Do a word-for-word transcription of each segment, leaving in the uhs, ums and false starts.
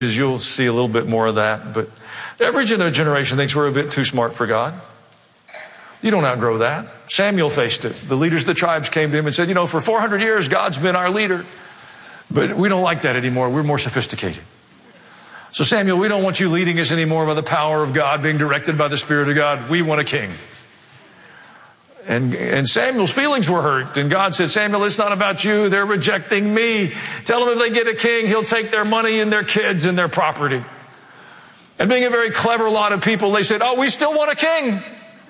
You'll see a little bit more of that. But every generation thinks we're a bit too smart for God. You don't outgrow that. Samuel faced it. The leaders of the tribes came to him and said, you know, for four hundred years, God's been our leader. But we don't like that anymore. We're more sophisticated. So Samuel, we don't want you leading us anymore by the power of God, being directed by the Spirit of God. We want a king. And, and Samuel's feelings were hurt. And God said, Samuel, it's not about you. They're rejecting me. Tell them if they get a king, he'll take their money and their kids and their property. And being a very clever lot of people, they said, oh, we still want a king.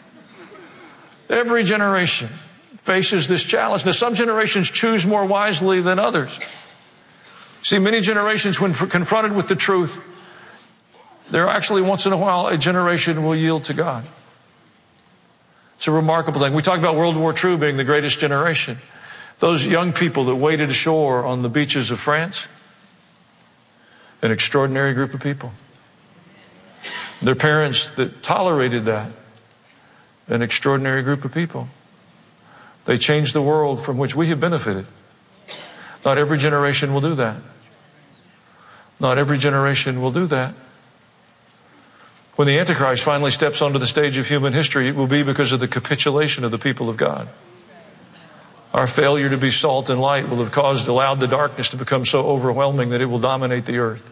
Every generation faces this challenge. Now, some generations choose more wisely than others. See, many generations, when confronted with the truth, there actually once in a while a generation will yield to God. It's a remarkable thing. We talk about World War Two being the greatest generation. Those young people that waded ashore on the beaches of France, an extraordinary group of people. Their parents that tolerated that, an extraordinary group of people. They changed the world from which we have benefited. Not every generation will do that. Not every generation will do that. When the Antichrist finally steps onto the stage of human history, it will be because of the capitulation of the people of God. Our failure to be salt and light will have caused, allowed the darkness to become so overwhelming that it will dominate the earth.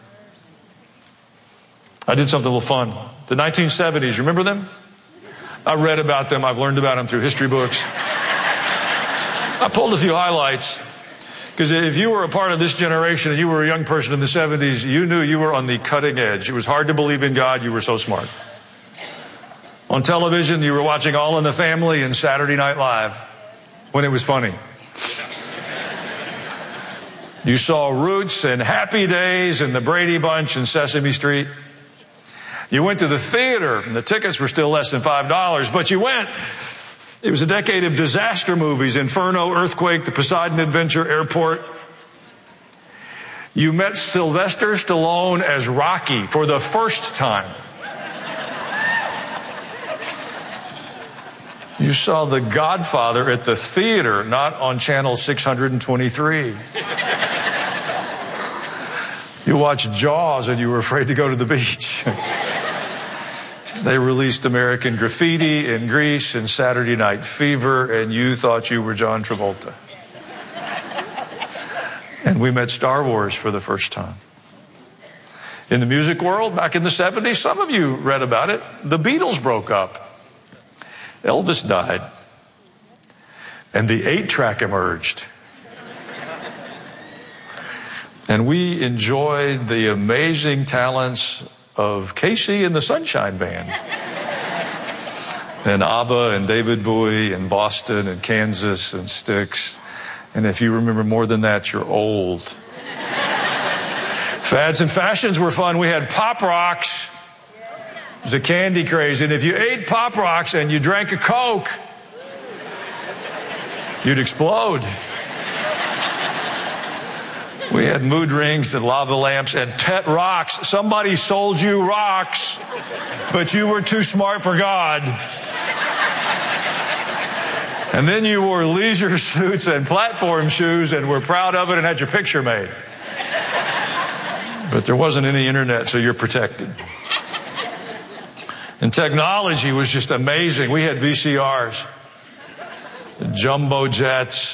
I did something a little fun. The nineteen seventies, remember them? I read about them. I've learned about them through history books. I pulled a few highlights. Because if you were a part of this generation and you were a young person in the seventies, you knew you were on the cutting edge. It was hard to believe in God. You were so smart. On television, you were watching All in the Family and Saturday Night Live when it was funny. You saw Roots and Happy Days and the Brady Bunch and Sesame Street. You went to the theater and the tickets were still less than five dollars, but you went. It was a decade of disaster movies, Inferno, Earthquake, The Poseidon Adventure, Airport. You met Sylvester Stallone as Rocky for the first time. You saw The Godfather at the theater, not on channel six hundred twenty-three. You watched Jaws and you were afraid to go to the beach. They released American Graffiti in Greece and Saturday Night Fever, and you thought you were John Travolta. And we met Star Wars for the first time. In the music world, back in the seventies, some of you read about it. The Beatles broke up. Elvis died. And the eight-track emerged. And we enjoyed the amazing talents of Casey and the Sunshine Band. And ABBA and David Bowie and Boston and Kansas and Styx. And if you remember more than that, you're old. Fads and fashions were fun. We had Pop Rocks. It was a candy craze. And if you ate Pop Rocks and you drank a Coke, you'd explode. We had mood rings and lava lamps and pet rocks. Somebody sold you rocks, but you were too smart for God. And then you wore leisure suits and platform shoes and were proud of it and had your picture made. But there wasn't any internet, so you're protected. And technology was just amazing. We had V C Rs, jumbo jets.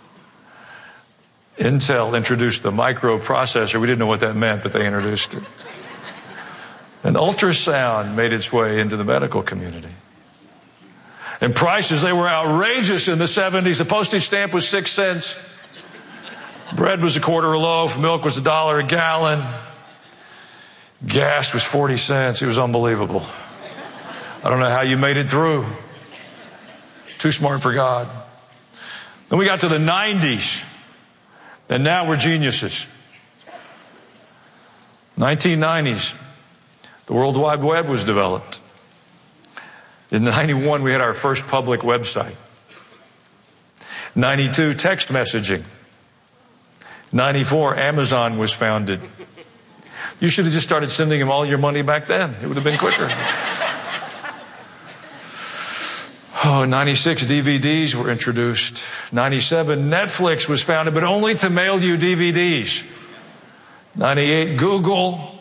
Intel introduced the microprocessor. We didn't know what that meant, but they introduced it. And ultrasound made its way into the medical community. And prices, they were outrageous in the seventies. The postage stamp was six cents. Bread was a quarter a loaf. Milk was a dollar a gallon. Gas was forty cents. It was unbelievable. I don't know how you made it through. Too smart for God. Then we got to the nineties. And now we're geniuses. nineteen nineties, the World Wide Web was developed. In ninety-one, we had our first public website. ninety-two, text messaging. ninety-four, Amazon was founded. You should have just started sending them all your money back then. It would have been quicker. Oh, ninety-six, D V Ds were introduced. ninety-seven, Netflix was founded, but only to mail you D V Ds. ninety-eight, Google.